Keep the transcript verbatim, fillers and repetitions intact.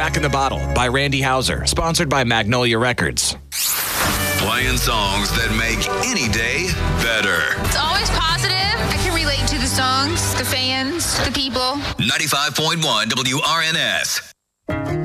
Back in the Bottle by Randy Houser, sponsored by Magnolia Records. Playing songs that make any day better. It's always positive. I can relate to the songs, the fans, the people. ninety-five point one W R N S.